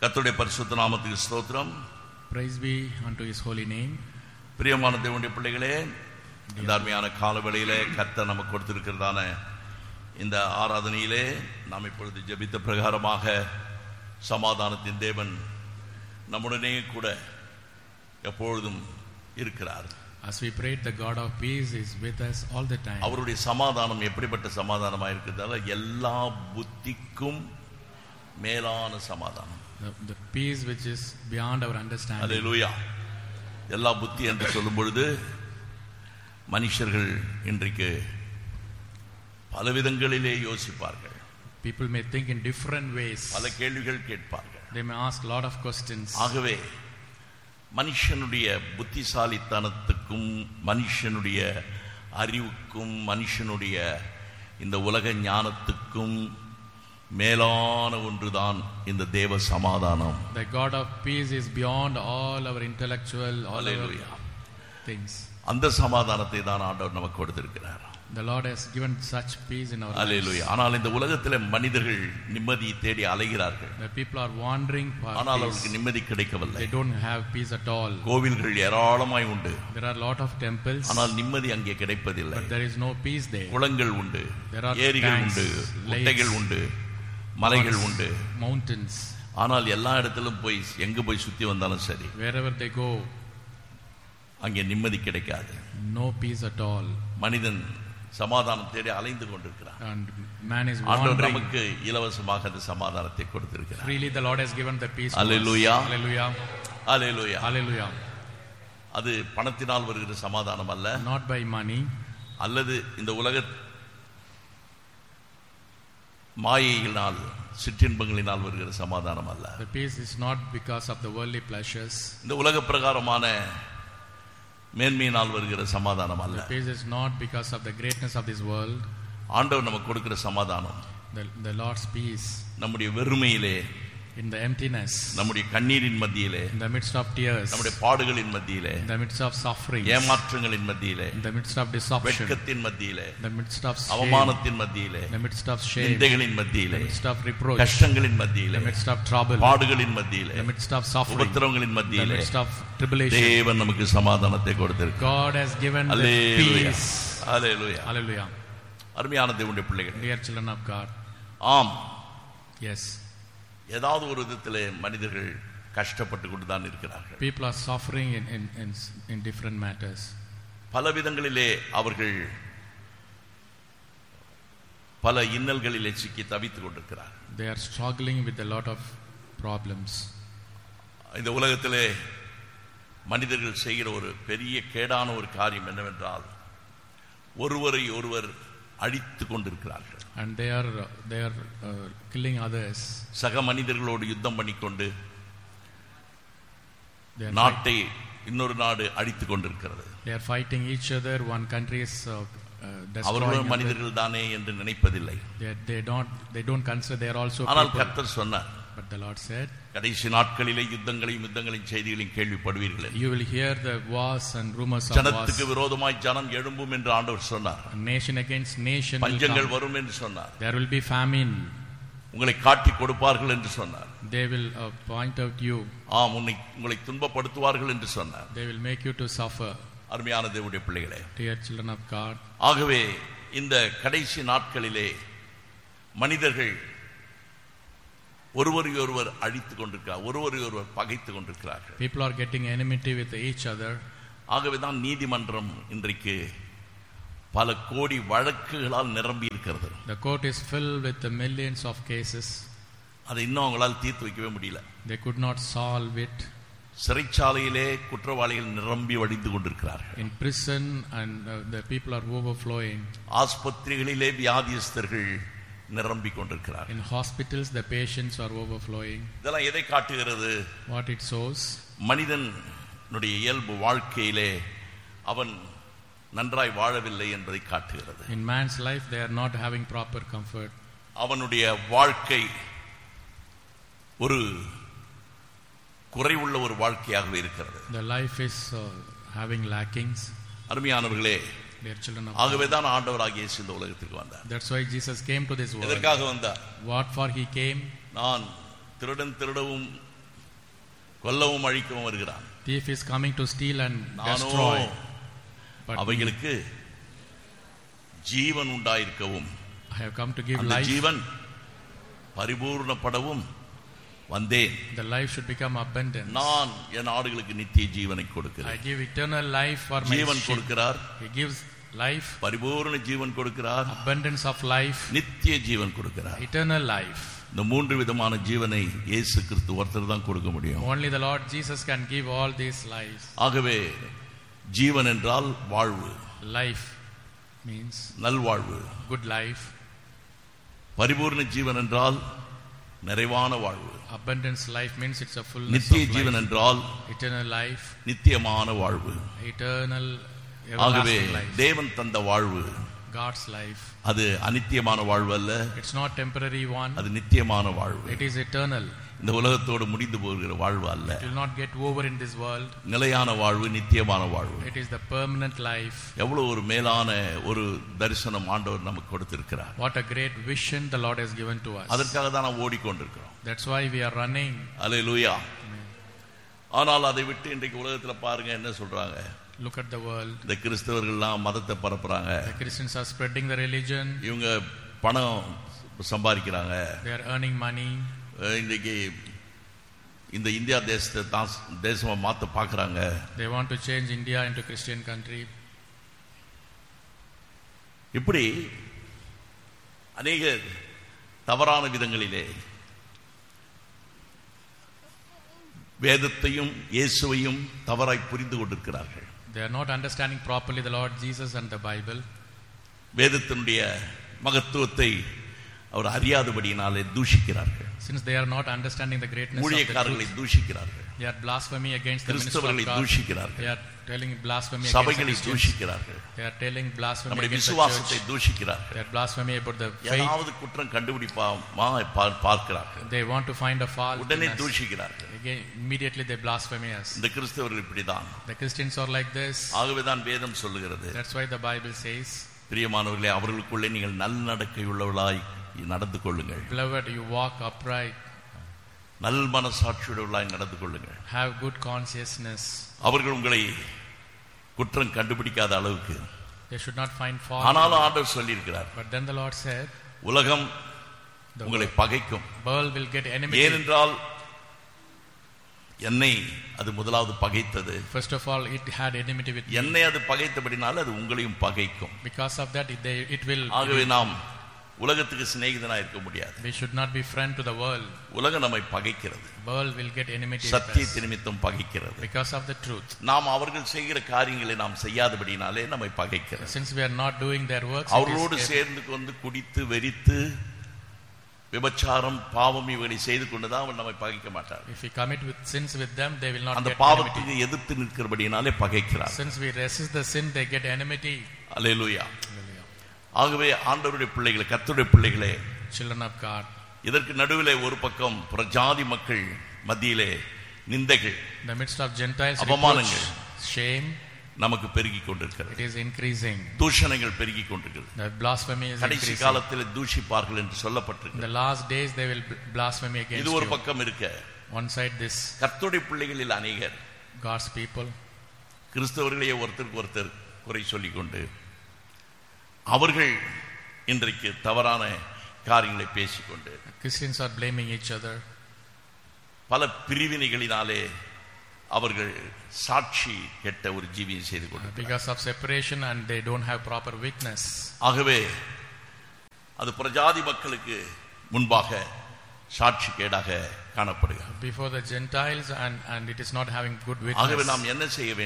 கர்த்தருடைய பரிசுத்த நாமத்துக்கு ஸ்தோத்திரம். Praise be unto his holy name. பிரியமான தேவனுடைய பிள்ளைகளே, இந்த அருமையான காலவெளியிலே கர்த்தர் நமக்கு கொடுத்திருக்கிறதான இந்த ஆராதனையிலே நாம் இப்பொழுது ஜெபித்த பிரகாரமாக சமாதானத்தின் தேவன் நம்முடனே கூட எப்பொழுதும் இருக்கிறார். As we prayed, the God of peace is with us all the time. அவருடைய சமாதானம் எப்படிப்பட்ட சமாதானமாக இருக்கிறதால எல்லா புத்திக்கும் மேலான சமாதானம். The peace which is beyond our understanding. அல்லேலூயா. எல்லா புத்தி என்று சொல்லும் பொழுது மனுஷர்கள் இன்றைக்கு பலவிதங்களிலே யோசிப்பார்கள். People may think in different ways. பல கேள்விகள் கேட்பார்கள். They may ask a lot of questions. ஆகவே மனுஷனுடைய புத்திசாலித்தனத்துக்கும் மனுஷனுடைய அறிவுக்கும் மனுஷனுடைய இந்த உலக ஞானத்துக்கும் மேலான ஒன்றுதான் இந்த தேவ சமாதானம். The God of peace is beyond all our intellectual, all our things. அந்த சமாதானத்தை தான் ஆண்டவர் நமக்கு கொடுத்திருக்கிறார். The Lord has given such peace in our lives. அல்லேலூயா. ஆனால் இந்த உலகத்திலே மனிதர்கள் நிம்மதி தேடி அலைகிறார்கள். The people are wandering for ஆனால் peace. அவருக்கு நிம்மதி கிடைக்கவில்லை. They don't have peace at all. கோவில்கள் ஏராளமாய் உண்டு. There are a lot of temples. ஆனால் நிம்மதி அங்கே கிடைப்பதில்லை. But there is no peace there. குளங்கள் உண்டு, There are ஏரிகள் tanks, உண்டு, lakes, குட்டைகள் உண்டு, மலைகள் உண்டு. mountains. ஆனால் எல்லா இடத்திலும் போய் எங்க போய் சுத்தி வந்தாலும் சரி, Wherever they go, அங்கே நிம்மதி கிடைக்காது. no peace at all. மனிதன் சமாதானம் தேடி அலைந்து கொண்டிருக்கிறான். And man is ஆண்டவர் wandering. நமக்கு இலவசமாக அந்த சமாதானத்தை கொடுத்திருக்கிறார். Freely the Lord has given the peace to us. Hallelujah. Hallelujah. Hallelujah. Hallelujah. அது பணத்தினால் வருகிற சமாதானம் அல்ல, Not by money. அல்லது இந்த உலக மாயையினால் சிற்றின்பங்களினால் வருகிற சமாதானம் அல்ல. The peace is not because of the worldly pleasures. இந்த உலக பிரகாரமான மேன்மையினால் வருகிற சமாதானம் அல்ல. The peace is not because of the greatness of this world. ஆண்டவர் நமக்கு கொடுக்கிற சமாதானம் The Lord's peace நம்முடைய வெறுமையிலே, in the emptiness, நம்முடைய கண்ணீரின் மத்தியிலே, in the midst of tears, நம்முடைய பாடுகளின் மத்தியிலே, in the midst of suffering, ஏமாற்றங்களின் மத்தியிலே, in the midst of deception, வெட்கத்தின் மத்தியிலே, in the midst of shame, அவமானத்தின் மத்தியிலே, in the midst of shame, நிந்தைகளின் in மத்தியிலே, the midst of reproach, கஷ்டங்களின் in மத்தியிலே, the midst of trouble, பாடுகளின் மத்தியிலே, in the midst of suffering, உபத்திரவங்களின் in the மத்தியிலே midst of tribulation, தேவன் நமக்கு சமாதானத்தை கொடுத்திருக்கிறார். God has given the hallelujah. peace. Hallelujah. Hallelujah. அருமையான தேவனுடைய பிள்ளைகள், Dear children of God. ஆம், Yes. ஏதாவது ஒரு விதத்திலே மனிதர்கள் கஷ்டப்பட்டு கொண்டு தான் இருக்கிறார்கள். People are suffering in different matters. பல விதங்களிலே அவர்கள் பல இன்னல்களிலே சிக்கி தவித்துக் கொண்டிருக்கிறார்கள். They are struggling with a lot of problems. இந்த உலகத்திலே மனிதர்கள் செய்கிற ஒரு பெரிய கேடான ஒரு காரியம் என்னவென்றால், ஒருவரை ஒருவர் அழித்துக் கொண்டிருக்கிறார்கள். And they are killing others. சக மனிதர்களோடு யுத்தம் பண்ணிக்கொண்டு நாட்டை இன்னொரு நாடு அழித்துக் கொண்டிருக்கிறது. They are fighting each other. One country is destroying. அவர்களும் மனிதர்கள் தானே என்று நினைப்பதில்லை. They don't consider they are also ஆனால் people. கர்த்தர் சொன்னார், But the Lord said, கடைசி நாட்களிலே யுத்தங்களையும் செய்திகளையும் கேள்விப்படுவீர்கள். You will hear the wars and rumors of wars. ஜனத்துக்கு விரோதமாய் ஜனம் எழும்பும் என்று ஆண்டவர் சொன்னார். Nation against nation will பஞ்சங்கள் come. வரும் என்று சொன்னார். There will be famine. உங்களை காட்டி கொடுப்பார்கள் என்று சொன்னார். They will point out you. ஆம், உங்களை துன்பப்படுத்துவார்கள் என்று சொன்னார். They will make you to suffer. அருமையான தேவனுடைய பிள்ளைகளே, Dear children of God. ஆகவே இந்த கடைசி நாட்களிலே மனிதர்கள் ஒருவரை ஒருவர் அழித்துக் கொண்டிருக்கிறார், ஒருவரை ஒருவர் பகைத்துக் கொண்டிருக்கிறார்கள். People are getting enmity with each other. ஆகவே தான் நீதிமன்றம் இன்றைக்கு பல கோடி வழக்குகளால் நிரம்பி இருக்கிறது. The court is filled with the millions of cases. அதை இன்னும் அவங்களால் தீர்த்து வைக்கவே முடியல. They could not solve it. சிறைச்சாலையிலே குற்றவாளிகள் நிரம்பி வடிந்து கொண்டிருக்கிறார்கள். In prison and the people are overflowing. ஆஸ்பத்திரிகளிலே வியாதியஸ்தர்கள் நிரம்பி கொண்டிருக்கிறார்கள். In hospitals the patients are overflowing. இதெல்லாம் எதை காட்டுகிறது? What it shows? மனிதனுடைய இயல்பு வாழ்க்கையிலே அவன் நன்றாய் வாழவில்லை என்பதை காட்டுகிறது. In man's life they are not having proper comfort. அவனுடைய வாழ்க்கை ஒரு குறைவுள்ள ஒரு வாழ்க்கையாகவே இருக்கிறது. The life is having lackings. அருமையானவர்களே, Dear children of ஆகவே தான் ஆண்டவராகிய இயேசு இந்த உலகத்துக்கு வந்தார். That's why Jesus came to this world. எதற்காக வந்தார்? What for he came? நான் திருடவும் கொல்லவும் அழிக்கவும் வருகிறான். Thief is coming to steal and destroy. But அவைகளுக்கு ஜீவன் உண்டாயிருக்கவும், I have come to give அந்த life. ஜீவன் பரிபூர்ணப்படவும் வந்தேன். The life should become abundant. நான் என் ஆடுகளுக்கு நித்திய ஜீவனை I கொடுக்கிறேன். give eternal life for my Jeevan sheep. கொடுக்கிறார், He gives life, பரிபூர்ண ஜீவன் கொடுக்கிறார், abundance of life, நித்திய ஜீவன் கொடுக்கிறார். eternal life. இந்த மூன்று விதமான ஜீவனை இயேசு கிறிஸ்து ஒருத்தர் தான் கொடுக்க முடியும். Only the Lord Jesus can give all these lives. ஆகவே ஜீவன் என்றால் வாழ்வு, Life means நல்வாழ்வு. good life. பரிபூர்ண ஜீவன் என்றால் நிறைவான வாழ்வு. Abundance life means it's a fullness நித்திய of ஜீவன் life. என்றால் Eternal life, நித்தியமான வாழ்வு. eternal, ஆகவே everlasting life. தேவன் தந்த வாழ்வு God's life. அது அநித்தியமான வாழ்வு அல்ல, It's not temporary one. அது நித்தியமான வாழ்வு. It is eternal. இந்த உலகத்தோடு முடிந்து போகிற வாழ்வு அல்ல, It will not get over in this world. நிலையான வாழ்வு, நித்தியமான வாழ்வு. It is the permanent life. எவ்வளவு ஒரு மேலான ஒரு தரிசனம் ஆண்டவர் நமக்கு கொடுத்திருக்கிறார். What a great vision the Lord has given to us. அதற்காக தான் நாம் ஓடிக்கொண்டிருக்கிறோம். That's why we are running. அல்லேலூயா. ஆனால் அதை விட்டு இன்றைக்கு உலகத்தில் பாருங்க என்ன சொல்றாங்க. Look at the world. இந்த கிறிஸ்தவர்கள்லாம் மதத்தை பரப்புறாங்க, The Christians are spreading the religion. இவங்க பணம் சம்பாதிக்கிறாங்க. They are earning money. இன்றைக்கு இந்த இந்தியா தேசத்தை தான் தேசமா மாத்த பார்க்கறாங்க. They want to change India into Christian country. இப்படி அநேக தவறான விதங்களிலே வேதத்தையும் இயேசுவையும் தவறாய் புரிந்து கொண்டிருக்கிறார்கள். They are not understanding properly the Lord Jesus and the Bible. வேதத்தினுடைய மகத்துவத்தை அவர் அறியாதபடியினாலே தூஷிக்கிறார்கள். Since they are not understanding the greatness of the ஊழியக்காரர்களை truth, தூஷிக்கிறார்கள், they are blasphemy against the ministry கிறிஸ்தவர்களை of God. தூஷிக்கிறார்கள், They are telling blasphemy against the சபைகளை Christians. தூஷிக்கிறார்கள், They are telling blasphemy நம்முடைய against the விசுவாசத்தை church. தூஷிக்கிறார்கள். They are blasphemy about the faith. ஏதாவது குற்றம் கண்டுபிடிப்பாமா பார்க்கிறார்கள், They want to find a fault in உடனே us. தூஷிக்கிறார்கள். Again, immediately they blaspheme us. இந்த கிறிஸ்தவர்கள் இப்படிதான். The Christians are like this. ஆகவேதான் வேதம் சொல்லுகிறது, That's why the Bible says, பிரியமானவர்களே, அவர்களுக்குள்ளே நீங்கள் நல்லடக்கை உள்ளவர்களாய் நடந்து கொள்ளுங்கள், beloved, you walk upright, நல் மனசாட்சியுள்ளவர்களாய் நடந்து கொள்ளுங்கள். have good consciousness. அவர்கள் உங்களை குற்றம் கண்டுபிடிக்காத அளவுக்கு. They should not find fault. ஆனாலும் ஆண்டவர் சொல்லியிருக்கிறார், But then the Lord said, உலகம் the உங்களை பகைக்கும். world will get enmity. ஏனென்றால் என்னை அது முதலாவது பகைத்தது. First of all, it had enmity with me. என்னை அது பகைத்தபடினால அது உங்களையும் பகைக்கும். Because of that, it will. ஆகவே நாம் உலகத்துக்கு சிநேகிதனா இருக்க முடியாது. We should not be friend to the world. உலகம் நம்மை பகைக்கிறது, World will get enmity with us சத்தியத்தை நிமித்தம் பகைக்கிறது. because of the truth. நாம் அவர்கள் செய்கிற காரியங்களை நாம் செய்யாதபடினாலே நம்மை பகைக்கிறது. Since we are not doing their works, it அவர்களோடு is சேர்ந்து கொண்டு குடித்து வெறித்து விபச்சாரம் பாவம் இவர்களை செய்து கொண்டுதான் அவன் நம்மை பகைக்க மாட்டார். if we commit with sins with them, they will not அந்த get enmity. பாவத்துக்கு எதிர்த்து நிற்கிறபடினாலே பகைக்கிறார். Since we resist the sin, they get enmity. Hallelujah. Hallelujah. ஆகவே ஆண்டவருடைய பிள்ளைகளே, கர்த்தருடைய பிள்ளைகளே, Children of God, இதற்கு நடுவிலே ஒரு பக்கம் புறஜாதி மக்கள் மத்தியிலே நிந்தைகள், in the midst of Gentiles, reproach, அவமானங்கள் shame, நமக்கு பெருகிக் கொண்டிருக்கிறது. it is increasing. தூஷணங்கள் பெருகிக் கொண்டிருக்கிறது. The blasphemy is கடைசி increasing. காலத்தில் தூஷிப்பார்கள் என்று In சொல்லப்பட்டிருக்கிறது. the last days, they will blaspheme against இது ஒரு you. பக்கம் இருக்க, One side, this கர்த்தருடைய பிள்ளைகளில் அநேகர் God's people, கிறிஸ்தவர்களையே ஒருத்தருக்கு ஒருத்தர் குறை சொல்லிக் கொண்டு அவர்கள் இன்றைக்கு தவறான காரியங்களை பேசிக்கொண்டு Christians are blaming each other. பல பிரிவினைகளினாலே அவர்கள் சாட்சி கெட்ட ஒரு ஜீவியம் செய்து கொண்டு Because of separation and they don't have proper witness. ஆகவே அது பிரஜாதி மக்களுக்கு முன்பாக சாட்சி கேடாக காணப்படுகிறது. Before the Gentiles and it is not having good ஆகவே witness. நாம் என்ன செய்ய வேண்டும்?